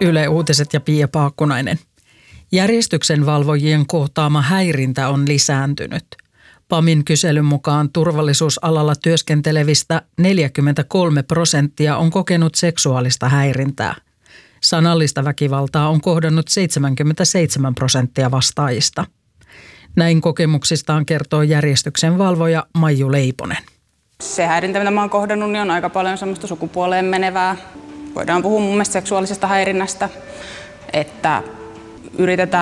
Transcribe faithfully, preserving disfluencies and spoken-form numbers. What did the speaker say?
Yle Uutiset ja Pia Paakkunainen. Järjestyksen valvojien kohtaama häirintä on lisääntynyt. PAMin kyselyn mukaan turvallisuusalalla työskentelevistä neljäkymmentäkolme prosenttia on kokenut seksuaalista häirintää. Sanallista väkivaltaa on kohdannut seitsemänkymmentäseitsemän prosenttia vastaajista. Näin kokemuksistaan kertoo järjestyksen valvoja Maiju Leiponen. Se häirintä, mitä mä oon kohdannut, niin on aika paljon semmoista sukupuoleen menevää. Voidaan puhua mun mielestä seksuaalisesta häirinnästä, että yritetään